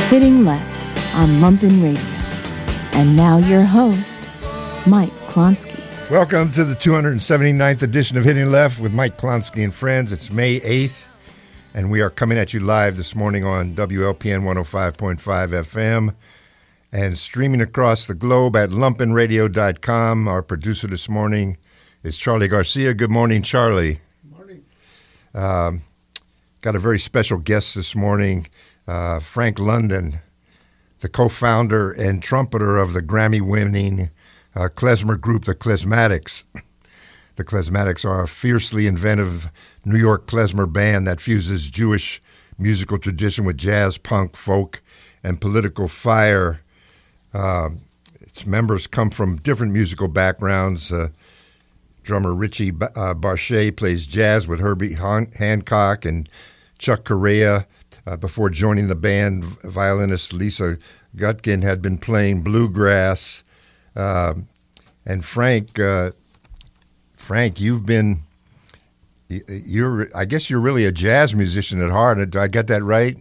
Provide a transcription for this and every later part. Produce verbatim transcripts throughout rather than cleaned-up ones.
Hitting Left on Lumpen Radio. And now your host, Mike Klonsky. Welcome to the two hundred seventy-ninth edition of Hitting Left with Mike Klonsky and friends. It's May eighth, and we are coming at you live this morning on W L P N one oh five point five F M and streaming across the globe at lumpen radio dot com. Our producer this morning is Charlie Garcia. Good morning, Charlie. Good morning. Um, got a very special guest this morning, uh, Frank London, the co-founder and trumpeter of the Grammy-winning uh, klezmer group, the Klezmatics. The Klezmatics are a fiercely inventive New York klezmer band that fuses Jewish musical tradition with jazz, punk, folk, and political fire. Uh, its members come from different musical backgrounds. Uh, drummer Richie uh, Barchet plays jazz with Herbie Han- Hancock and Chuck Correa. Uh, before joining the band, violinist Lisa Gutkin had been playing bluegrass. Uh, and Frank, uh, Frank, you've been, you're, I guess you're really a jazz musician at heart. Did I get that right?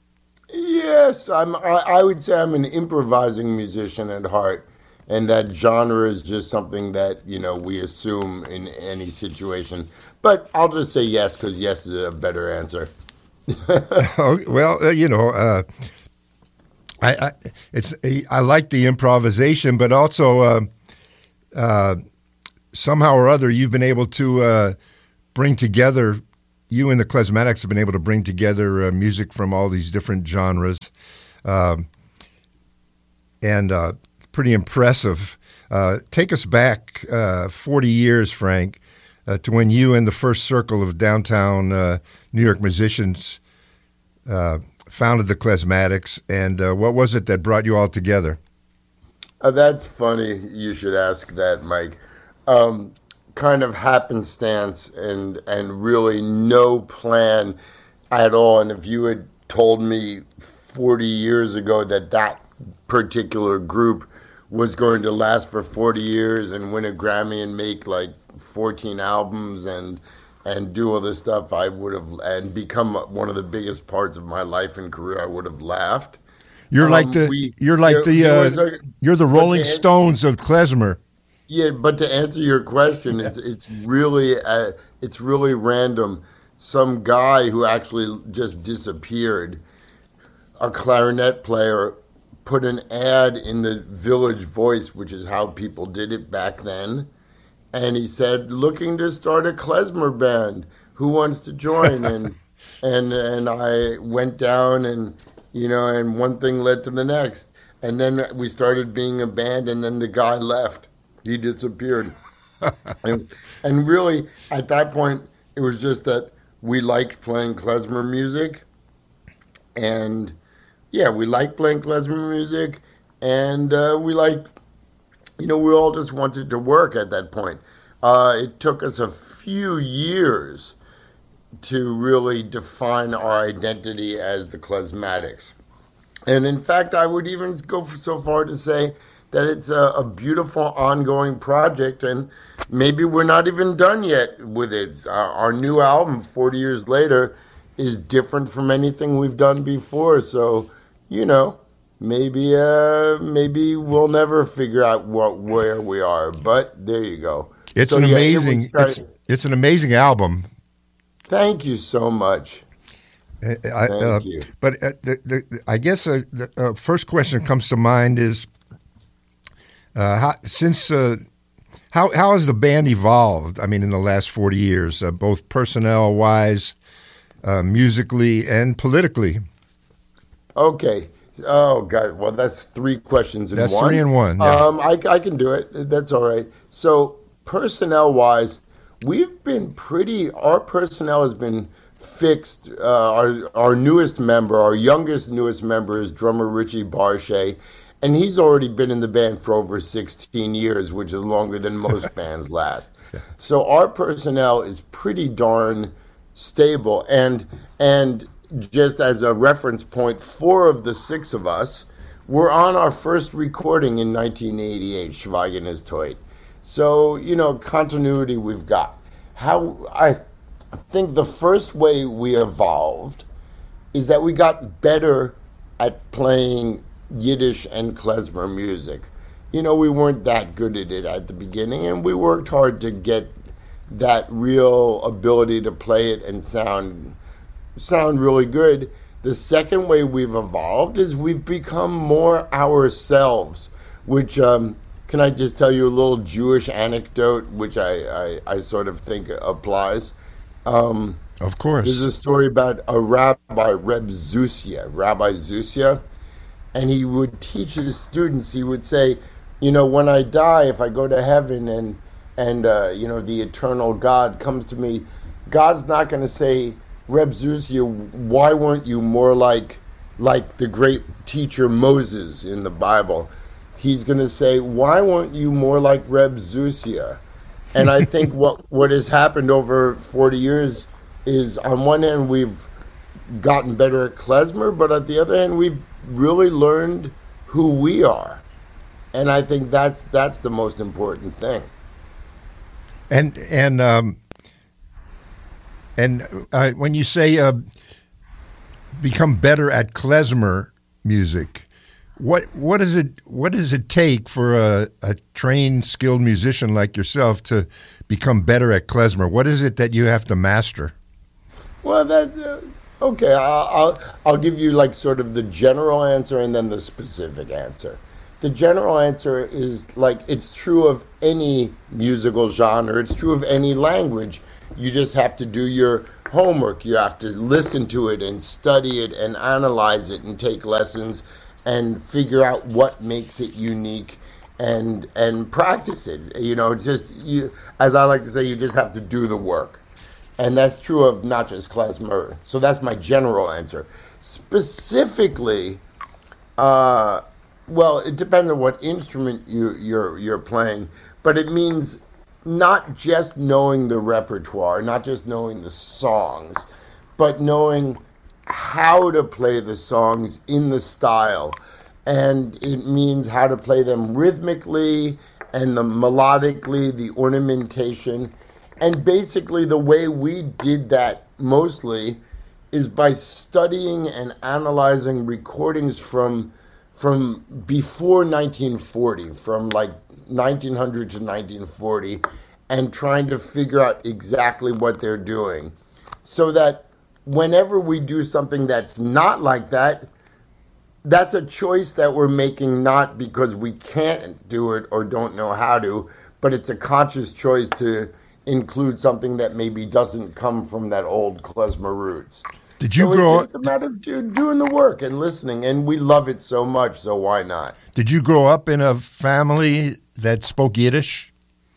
Yes, I'm. I, I would say I'm an improvising musician at heart, and that genre is just something that, you know, we assume in any situation. But I'll just say yes, because yes is a better answer. Oh, well, uh, you know, uh, I, I it's I like the improvisation, but also uh, uh, somehow or other you've been able to uh, bring together. You and the Klezmatics have been able to bring together uh, music from all these different genres, um, and uh, pretty impressive. Uh, take us back uh, forty years, Frank, uh, to when you and the first circle of downtown uh, New York musicians uh, founded the Klezmatics, and uh, what was it that brought you all together? Uh, that's funny. You should ask that, Mike. Um, kind of happenstance and and really no plan at all. And if you had told me forty years ago that that particular group was going to last for forty years and win a Grammy and make like fourteen albums and and do all this stuff, I would have, and become one of the biggest parts of my life and career, I would have laughed. You're um, like the we, you're like there, the there uh, a, you're the Rolling the, Stones of klezmer. Yeah, but to answer your question, it's it's really uh, it's really random. Some guy who actually just disappeared, a clarinet player, put an ad in the Village Voice, which is how people did it back then, and he said, "Looking to start a klezmer band. Who wants to join?" and and and I went down, and you know, and one thing led to the next, and then we started being a band, and then the guy left. He disappeared. and, and really, at that point, it was just that we liked playing klezmer music. And, yeah, we liked playing klezmer music. And uh, we liked, you know, we all just wanted to work at that point. Uh, it took us a few years to really define our identity as the Klezmatics. And, in fact, I would even go so far to say that it's a, a beautiful ongoing project, and maybe we're not even done yet with it. Our, our new album, forty years later, is different from anything we've done before. So, you know, maybe uh, maybe we'll never figure out what where we are. But there you go. It's so, an yeah, amazing. it was, it's, it's an amazing album. Thank you so much. I, Thank uh, you. But uh, the, the, I guess uh, the uh, first question that comes to mind is, uh, how, since uh, how how has the band evolved? I mean, in the last forty years, uh, both personnel wise, uh, musically, and politically. Okay. Oh God. Well, that's three questions in That's one. three in one. Yeah. Um, I I can do it. That's all right. So personnel wise, we've been pretty. Our personnel has been fixed. Uh, our our newest member, our youngest newest member, is drummer Richie Barchet, and he's already been in the band for over sixteen years, which is longer than most bands last. Yeah. So our personnel is pretty darn stable, and and just as a reference point, four of the six of us were on our first recording in nineteen eighty-eight, Schweigen ist Teut. So, you know, continuity we've got. How I think the first way we evolved is that we got better at playing Yiddish and klezmer music. You know, we weren't that good at it at the beginning, and we worked hard to get that real ability to play it and sound sound really good. The second way we've evolved is we've become more ourselves, which, um, can I just tell you a little Jewish anecdote, which I, I, I sort of think applies? Um, of course. There's a story about a rabbi, Reb Zusia, Rabbi Zusia, and he would teach his students, he would say, you know, when I die, if I go to heaven and, and uh, you know, the eternal God comes to me, God's not going to say, Reb Zusia, why weren't you more like like the great teacher Moses in the Bible? He's going to say, why weren't you more like Reb Zusia? And I think what, what has happened over forty years is, on one hand, we've gotten better at klezmer, but on the other hand, we've really learned who we are. And I think that's that's the most important thing. And and um, and uh, when you say uh, become better at klezmer music, what what does it what does it take for a, a trained, skilled musician like yourself to become better at klezmer? What is it that you have to master? Well, that's uh, okay. I'll, I'll I'll give you like sort of the general answer and then the specific answer. The general answer is, like, it's true of any musical genre. It's true of any language. You just have to do your homework. You have to listen to it and study it and analyze it and take lessons and figure out what makes it unique and and practice it. You know, just you, as I like to say, you just have to do the work. And that's true of not just klezmer. So that's my general answer. Specifically, uh, well, it depends on what instrument you, you're you're playing, but it means not just knowing the repertoire, not just knowing the songs, but knowing how to play the songs in the style. And it means how to play them rhythmically and the melodically, the ornamentation. And basically the way we did that mostly is by studying and analyzing recordings from from before nineteen forty, from like nineteen hundred to nineteen forty, and trying to figure out exactly what they're doing. So that whenever we do something that's not like that, that's a choice that we're making, not because we can't do it or don't know how to, but it's a conscious choice to include something that maybe doesn't come from that old klezmer roots. Did you so grow it's just a matter of doing the work and listening, and we love it so much, so why not? Did you grow up in a family that spoke Yiddish?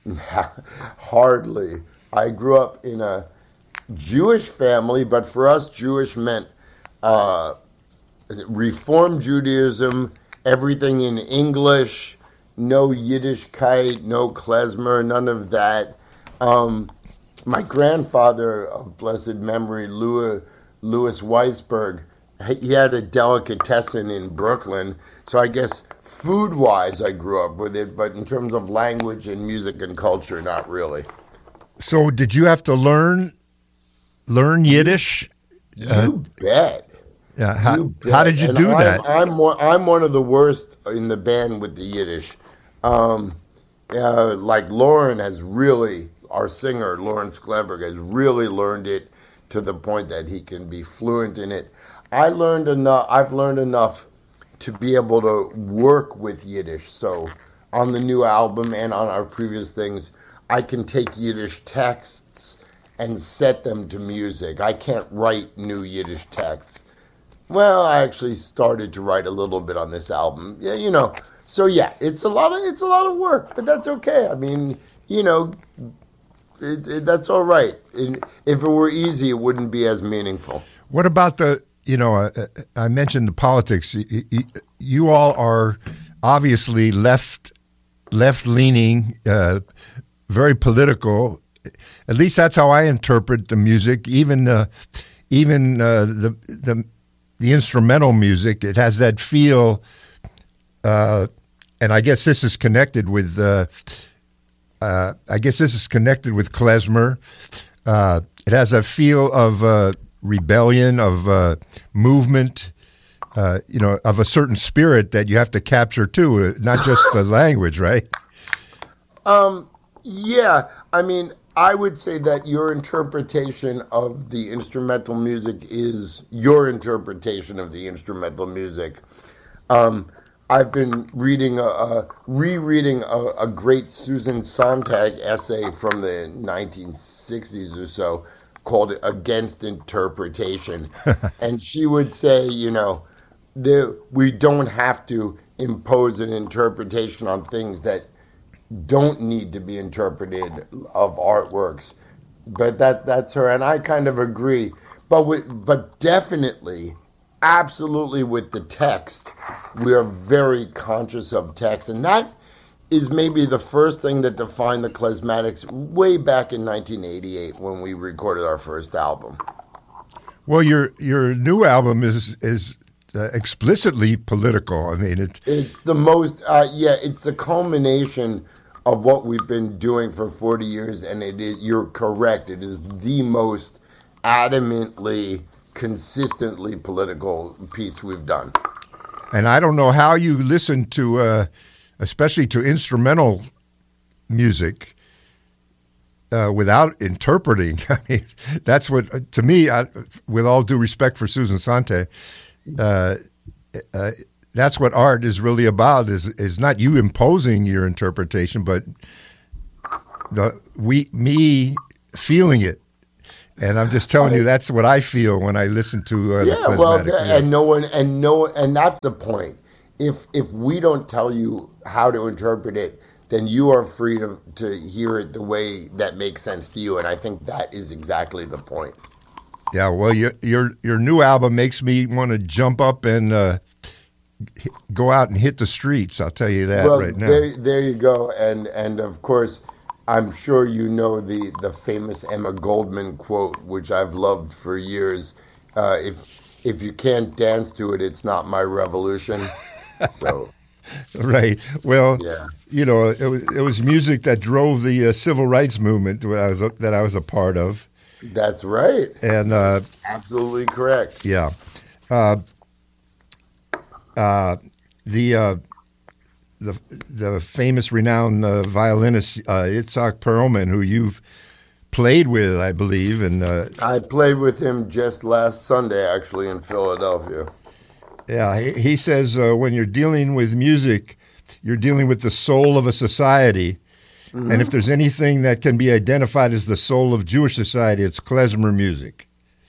Hardly. I grew up in a Jewish family, but for us, Jewish meant uh, Reform Judaism, everything in English, no Yiddishkeit, no klezmer, none of that. Um, my grandfather of blessed memory, Louis, Louis Weisberg, he had a delicatessen in Brooklyn, so I guess food-wise I grew up with it, but in terms of language and music and culture, not really. So did you have to learn learn Yiddish? You uh, bet. Yeah. How, you bet. how did you and do I'm, that? I'm one, I'm one of the worst in the band with the Yiddish. Um, uh, like Lauren has really, our singer, Lauren Sklenberg, has really learned it to the point that he can be fluent in it. I learned enough. I've learned enough to be able to work with Yiddish. So on the new album and on our previous things, I can take Yiddish texts and set them to music. I can't write new Yiddish texts. Well, I actually started to write a little bit on this album. Yeah, you know. So yeah, it's a lot of it's a lot of work, but that's okay. I mean, you know, it, it, that's all right. It, if it were easy, it wouldn't be as meaningful. What about the, you know, uh, I mentioned the politics. You, you all are obviously left, left-leaning, uh, very political. At least that's how I interpret the music. Even, uh, even uh, the the the instrumental music, it has that feel. Uh, and I guess this is connected with. Uh, uh, I guess this is connected with klezmer. Uh, it has a feel of uh, rebellion, of uh, movement. uh, you know, of a certain spirit that you have to capture too, not just the language, right? Um, yeah, I mean, I would say that your interpretation of the instrumental music is your interpretation of the instrumental music. Um, I've been reading, a, a rereading a, a great Susan Sontag essay from the nineteen sixties or so called Against Interpretation. And she would say, you know, there, we don't have to impose an interpretation on things that don't need to be interpreted of artworks. But that that's her, and I kind of agree. But with, but definitely, absolutely with the text, we are very conscious of text. And that is maybe the first thing that defined the Klezmatics way back in nineteen eighty-eight when we recorded our first album. Well, your your new album is is uh, explicitly political. I mean, it, it's the most, uh, yeah, it's the culmination of what we've been doing for forty years, and it is, you're correct, it is the most adamantly, consistently political piece we've done. And I don't know how you listen to, uh, especially to instrumental music, uh, without interpreting. I mean, that's what, to me, I, with all due respect for Susan Sontag, uh, uh, that's what art is really about, is is not you imposing your interpretation, but the we me feeling it. And I'm just telling you, that's what I feel when I listen to uh, yeah, the Klezmatics. well, Yeah. and no one, and no, and that's the point. If if we don't tell you how to interpret it, then you are free to to hear it the way that makes sense to you. And I think that is exactly the point. Yeah, well, your your your new album makes me want to jump up and uh, go out and hit the streets. I'll tell you that well, right now. There, there you go. And and of course, I'm sure you know the, the famous Emma Goldman quote, which I've loved for years. Uh, if if you can't dance to it, it's not my revolution. So, right. Well, yeah. you know, it was, it was music that drove the uh, civil rights movement that I was a, that I was a part of. That's right. And uh, That's absolutely correct. Yeah. Uh, uh, the uh, the the famous, renowned uh, violinist uh, Itzhak Perlman, who you've played with, I believe, and uh, I played with him just last Sunday, actually, in Philadelphia. Yeah, he, he says uh, when you're dealing with music, you're dealing with the soul of a society. Mm-hmm. And if there's anything that can be identified as the soul of Jewish society, it's klezmer music.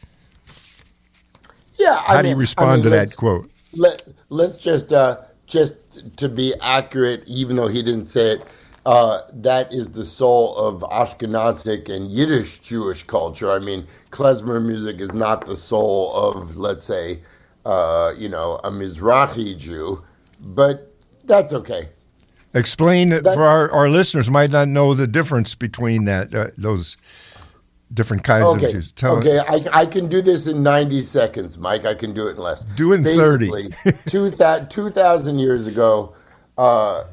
Yeah, I How mean, do you respond I mean, to that quote? Let Let's just uh, just to be accurate, even though he didn't say it, uh, that is the soul of Ashkenazic and Yiddish Jewish culture. I mean, klezmer music is not the soul of, let's say, uh, you know, a Mizrahi Jew, but that's okay. Explain That, for our, our listeners might not know the difference between that uh, those different kinds okay, of Jews. Tell okay, I, I can do this in ninety seconds, Mike. I can do it in less. Do it in Basically, thirty. two thousand years ago, uh,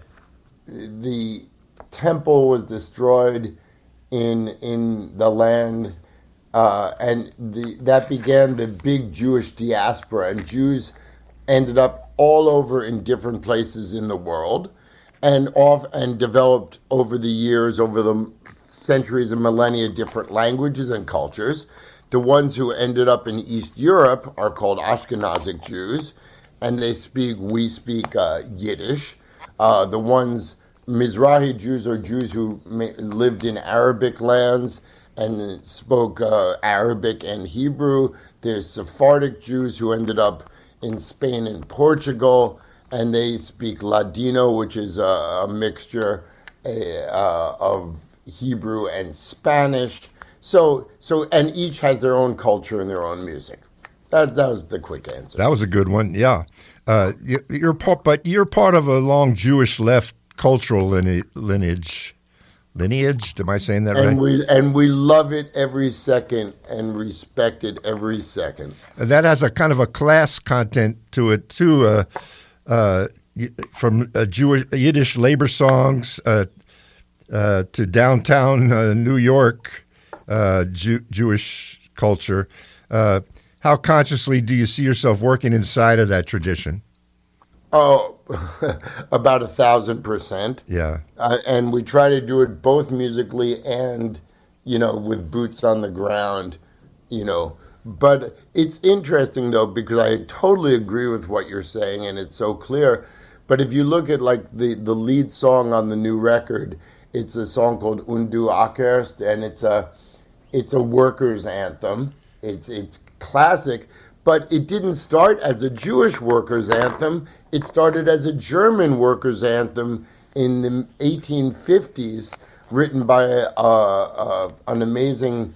the temple was destroyed in in the land, uh, and the, that began the big Jewish diaspora, and Jews ended up all over in different places in the world, and off and developed over the years, over the centuries and millennia, different languages and cultures. The ones who ended up in East Europe are called Ashkenazic Jews, and they speak, we speak uh, Yiddish. Uh, the ones, Mizrahi Jews are Jews who ma- lived in Arabic lands and spoke uh, Arabic and Hebrew. There's Sephardic Jews who ended up in Spain and Portugal, and they speak Ladino, which is a, a mixture uh, of Hebrew and Spanish. So, so, and each has their own culture and their own music. That, that was the quick answer. That was a good one. Yeah, uh, you, you're part, but you're part of a long Jewish left cultural line, lineage. Lineage? Am I saying that and right? We, and we love it every second and respect it every second. And that has a kind of a class content to it too. Uh, uh, from uh, Jewish Yiddish labor songs uh, uh, to downtown uh, New York uh, Jew, Jewish culture. Uh, how consciously do you see yourself working inside of that tradition? Oh, about a thousand percent. Yeah. Uh, and we try to do it both musically and, you know, with boots on the ground, you know. But it's interesting, though, because I totally agree with what you're saying, and it's so clear. But if you look at, like, the, the lead song on the new record, it's a song called Und du Ackerst, and it's a it's a workers' anthem. It's it's classic, but it didn't start as a Jewish workers' anthem. It started as a German workers' anthem in the eighteen fifties, written by a, a, an amazing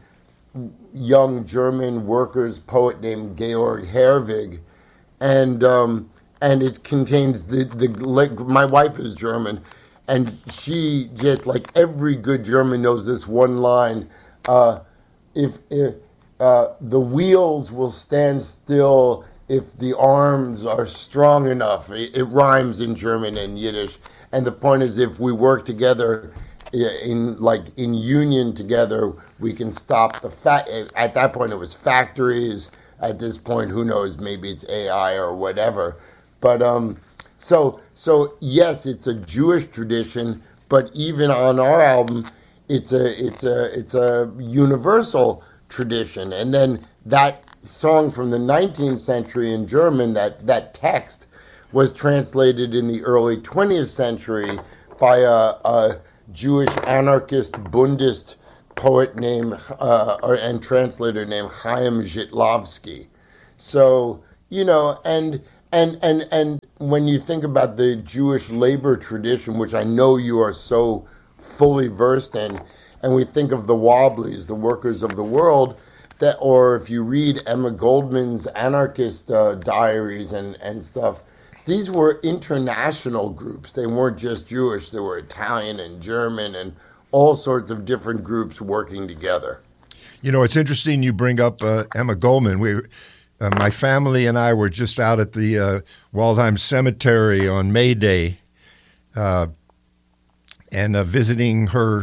young German workers poet named Georg Herwig, and um, and it contains the the like, my wife is German, and she just, like every good German, knows this one line: uh, if, if uh, the wheels will stand still if the arms are strong enough. It, it rhymes in German and Yiddish, and the point is, if we work together in like in union together, we can stop the fact. At that point, it was factories. At this point, who knows? Maybe it's A I or whatever. But um, so so yes, it's a Jewish tradition, but even on our album, it's a it's a it's a universal tradition. And then that song from the nineteenth century in German, that that text was translated in the early twentieth century by a, a Jewish anarchist Bundist poet named uh, or, and translator named Chaim Zhitlovsky. So, you know, and and and and when you think about the Jewish labor tradition, which I know you are so fully versed in, and we think of the Wobblies, the workers of the world, that, or if you read Emma Goldman's anarchist uh, diaries and, and stuff, these were international groups. They weren't just Jewish. They were Italian and German and all sorts of different groups working together. You know, it's interesting you bring up uh, Emma Goldman. We, uh, my family and I were just out at the uh, Waldheim Cemetery on May Day uh, and uh, visiting her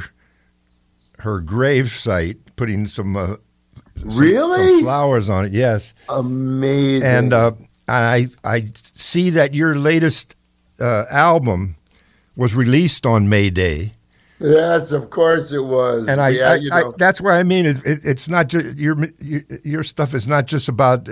her grave site, putting some uh, Some, really? some flowers on it, yes. Amazing. And uh, I I see that your latest uh, album was released on May Day. Yes, of course it was. And I, yeah, I, you know. I that's what I mean. It, it, it's not just your, your your stuff is not just about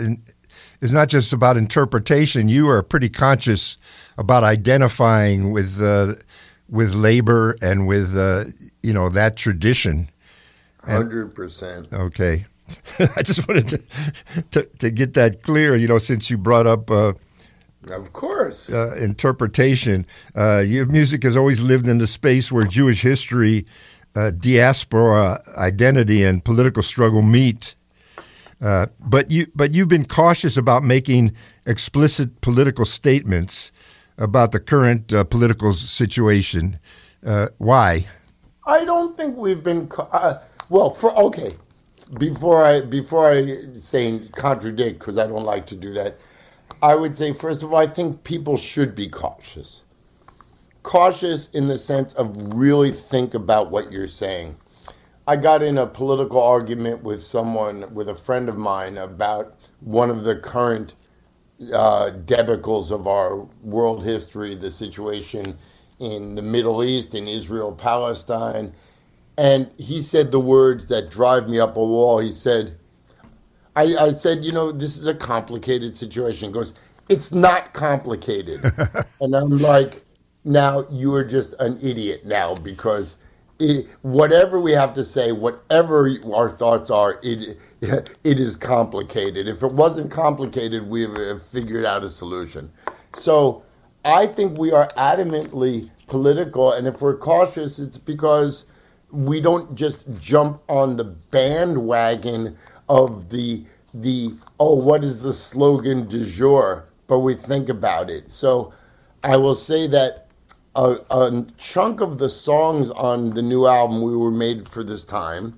is not just about interpretation. You are pretty conscious about identifying with uh, with labor and with uh, you know that tradition. Hundred percent. Okay. I just wanted to, to to get that clear, you know, since you brought up uh, of course uh, interpretation. Uh, your music has always lived in the space where Jewish history, uh, diaspora identity, and political struggle meet. Uh, but you but you've been cautious about making explicit political statements about the current uh, political situation. Uh, why? I don't think we've been uh, well. For okay. Before I before I say contradict, because I don't like to do that, I would say, first of all, I think people should be cautious. Cautious in the sense of really think about what you're saying. I got in a political argument with someone, with a friend of mine, about one of the current uh, debacles of our world history, the situation in the Middle East, in Israel, Palestine. And he said the words that drive me up a wall. He said, I, I said, you know, this is a complicated situation. He goes, it's not complicated. And I'm like, now you are just an idiot now, because it, whatever we have to say, whatever our thoughts are, it it is complicated. If it wasn't complicated, we have figured out a solution. So I think we are adamantly political. And if we're cautious, it's because we don't just jump on the bandwagon of the the oh, what is the slogan du jour, but we think about it. So I will say that a, a chunk of the songs on the new album we were made for this time.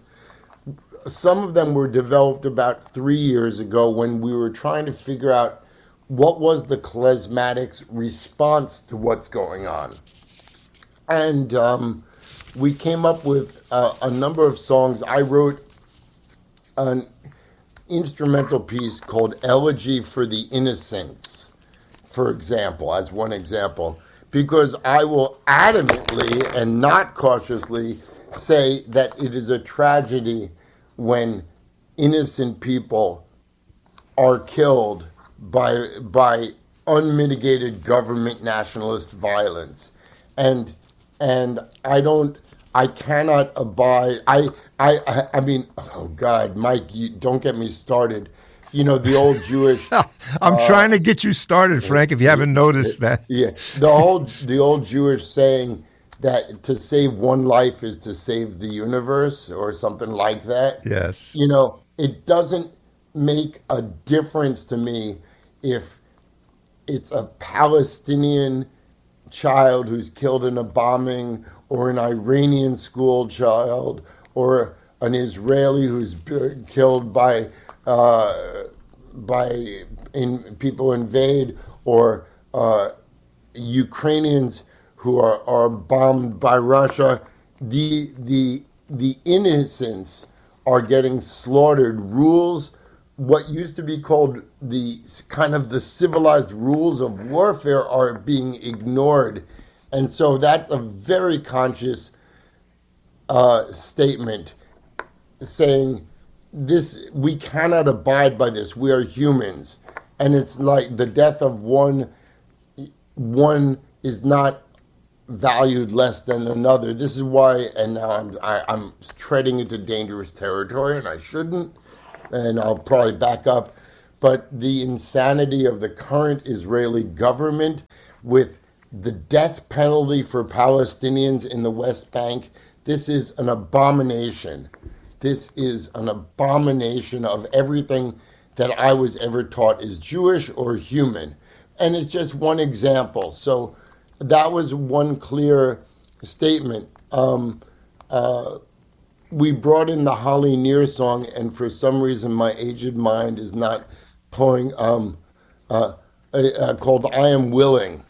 Some of them were developed about three years ago when we were trying to figure out what was the Klezmatics' response to what's going on. And um, we came up with uh, a number of songs. I wrote an instrumental piece called Elegy for the Innocents, for example, as one example, because I will adamantly and not cautiously say that it is a tragedy when innocent people are killed by by unmitigated government nationalist violence. And and I don't I cannot abide I I I, I mean oh God, Mike, you don't get me started. You know, the old Jewish I'm uh, trying to get you started, Frank, if you haven't noticed that. Yeah. The whole the old Jewish saying that to save one life is to save the universe or something like that. Yes. You know, it doesn't make a difference to me if it's a Palestinian child who's killed in a bombing or an Iranian school child or an Israeli who's killed by uh, by in people invade or uh, Ukrainians who are, are bombed by Russia. The the the innocents are getting slaughtered. Rules, what used to be called the kind of the civilized rules of warfare, are being ignored. And so that's a very conscious uh, statement saying this, we cannot abide by this. We are humans. And it's like the death of one, one is not valued less than another. This is why, and now I'm I, I'm treading into dangerous territory, and I shouldn't, and I'll probably back up. But the insanity of the current Israeli government with the death penalty for Palestinians in the West Bank, this is an abomination. This is an abomination of everything that I was ever taught is Jewish or human. And it's just one example. So that was one clear statement. Um, uh, we brought in the Holly Near song, and for some reason my aged mind is not pulling, um, uh, uh, called I Am Willing,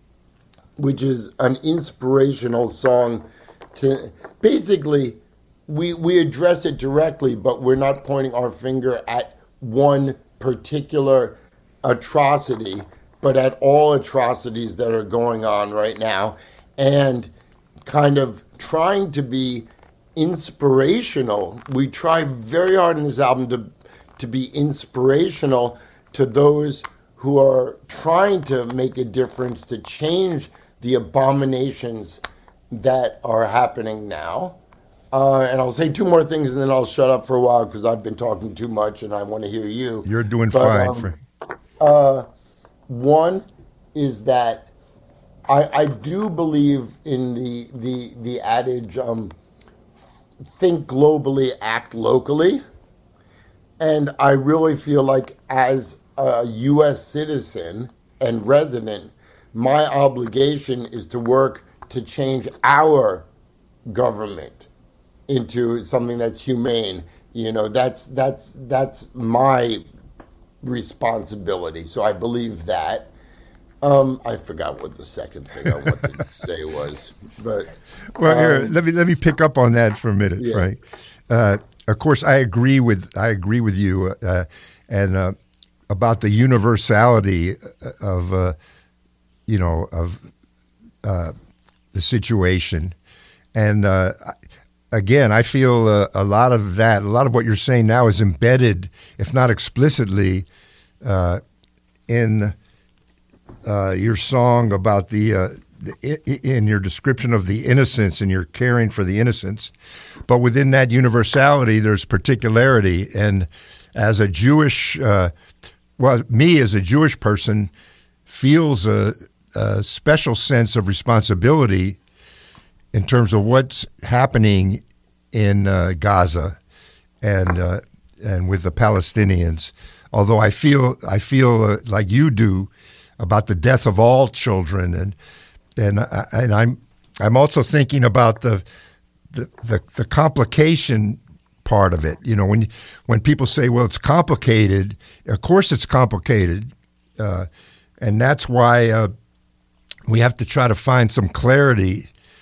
which is an inspirational song. To basically, we, we address it directly, but we're not pointing our finger at one particular atrocity, but at all atrocities that are going on right now, and kind of trying to be inspirational. We tried very hard in this album to to be inspirational to those who are trying to make a difference, to change the abominations that are happening now. Uh, and I'll say two more things, and then I'll shut up for a while because I've been talking too much, and I want to hear you. You're doing but, fine, um, Frank. Uh, One is that I, I do believe in the the the adage, um, think globally, act locally. And I really feel like as a U S citizen and resident, my obligation is to work to change our government into something that's humane. You know, that's that's that's my responsibility. So I believe that. Um, I forgot what the second thing I wanted to say was, but well, here, um, let me let me pick up on that for a minute, yeah. Frank. Uh, of course, I agree with I agree with you, uh, and uh, about the universality of uh, you know of uh, the situation, and uh, again, I feel uh, a lot of that, a lot of what you're saying now is embedded, if not explicitly, uh, in uh, your song about the, uh, the, in your description of the innocents and your caring for the innocents. But within that universality, there's particularity. And as a Jewish, uh, well, me as a Jewish person feels a, a special sense of responsibility in terms of what's happening in uh, Gaza and uh, and with the Palestinians. Although I feel I feel uh, like you do about the death of all children, and and I, and I'm I'm also thinking about the the, the the complication part of it. You know, when when people say, "Well, it's complicated," of course it's complicated, uh, and that's why uh, we have to try to find some clarity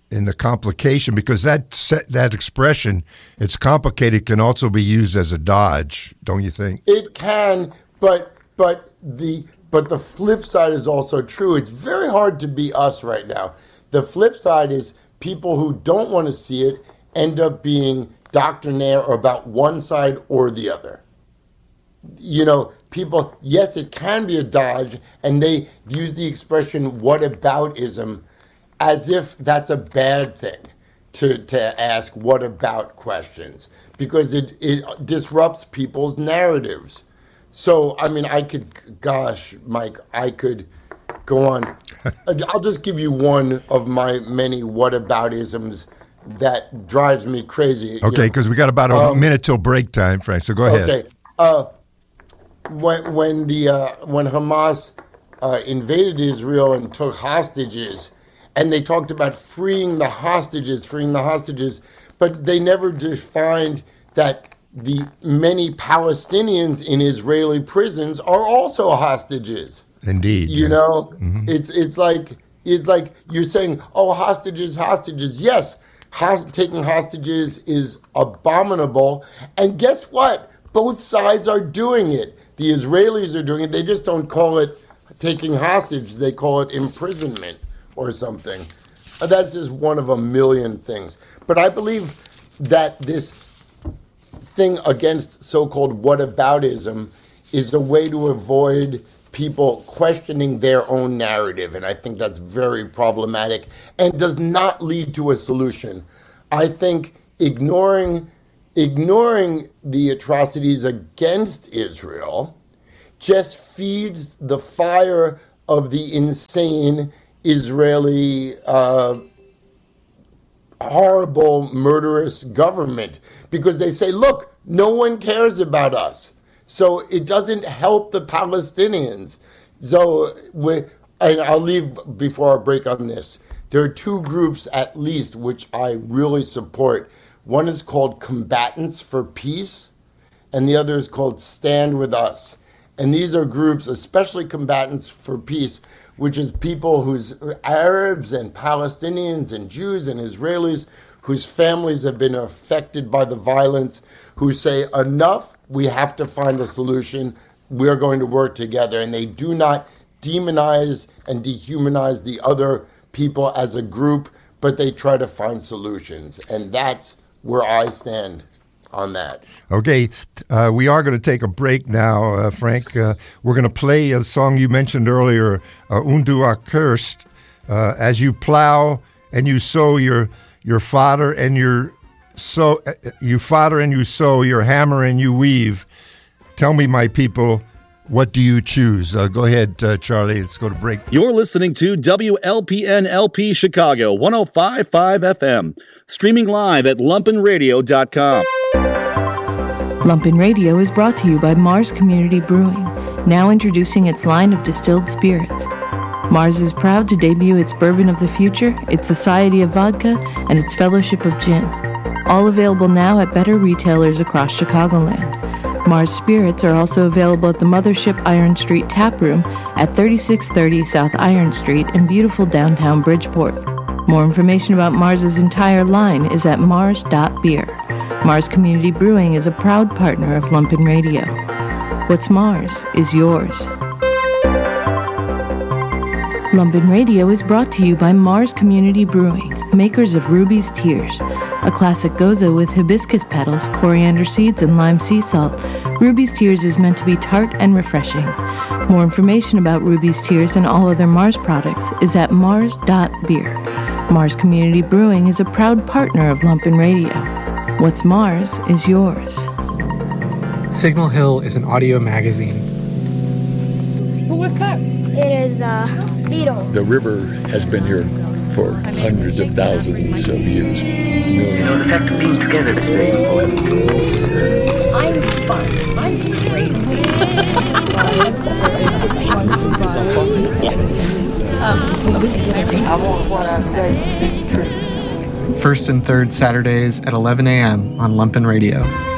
in the complication, because that set, that expression, it's complicated, can also be used as a dodge, don't you think? It can, but but the but the flip side is also true. It's very hard to be us right now. The flip side is people who don't want to see it end up being doctrinaire about one side or the other. You know, people, yes, it can be a dodge, and they use the expression whataboutism as if that's a bad thing to, to ask what about questions, because it, it disrupts people's narratives. So, I mean, I could, gosh, Mike, I could go on. I'll just give you one of my many whataboutisms that drives me crazy. Okay, because we got about a um, minute till break time, Frank, so go ahead. Okay. Uh, when when the uh, when Hamas uh, invaded Israel and took hostages, and they talked about freeing the hostages, freeing the hostages, but they never defined that the many Palestinians in Israeli prisons are also hostages. Indeed. You yes. know, mm-hmm. it's it's like it's like you're saying, oh, hostages, hostages. Yes, host- taking hostages is abominable. And guess what? Both sides are doing it. The Israelis are doing it. They just don't call it taking hostage. They call it imprisonment or something. That's just one of a million things. But I believe that this thing against so-called whataboutism is a way to avoid people questioning their own narrative. And I think that's very problematic and does not lead to a solution. I think ignoring ignoring the atrocities against Israel just feeds the fire of the insane Israeli uh, horrible, murderous government, because they say, look, no one cares about us. So it doesn't help the Palestinians. So, we, and I'll leave before I break on this. There are two groups at least which I really support. One is called Combatants for Peace, and the other is called Stand With Us. And these are groups, especially Combatants for Peace, which is people who's Arabs and Palestinians and Jews and Israelis whose families have been affected by the violence, who say, enough, we have to find a solution, we're going to work together. And they do not demonize and dehumanize the other people as a group, but they try to find solutions. And that's where I stand on that. Okay, uh, we are going to take a break now, uh, Frank. Uh, we're going to play a song you mentioned earlier, uh, Undu Accursed, uh, as you plow and you sow your your fodder and your sow, uh, you fodder and you sow, your hammer and you weave. Tell me, my people, what do you choose? Uh, go ahead, uh, Charlie. Let's go to break. You're listening to W L P N L P Chicago, one oh five point five F M. Streaming live at lumpen radio dot com. Lumpen Radio is brought to you by Mars Community Brewing, now introducing its line of distilled spirits. Mars is proud to debut its Bourbon of the Future, its Society of Vodka, and its Fellowship of Gin. All available now at better retailers across Chicagoland. Mars Spirits are also available at the Mothership Iron Street Tap Room at thirty-six thirty South Iron Street in beautiful downtown Bridgeport. More information about Mars's entire line is at mars dot beer. Mars Community Brewing is a proud partner of Lumpen Radio. What's Mars is yours. Lumpen Radio is brought to you by Mars Community Brewing, makers of Ruby's Tears, a classic goza with hibiscus petals, coriander seeds, and lime sea salt. Ruby's Tears is meant to be tart and refreshing. More information about Ruby's Tears and all other Mars products is at mars dot beer. Mars Community Brewing is a proud partner of Lumpen Radio. What's Mars is yours. Signal Hill is an audio magazine. What's that? It is a beetle. The river has been here for hundreds of thousands of years. You know, the fact of being together is very important. I'm fun. I'm crazy. I want what I say to be true. First and third Saturdays at eleven a.m. on Lumpen Radio.